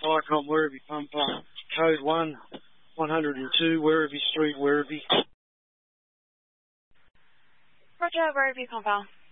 Icon Werribee Pump Pump. Code 102 Werribee Street, Werribee. Roger, Werribee Pump Pump.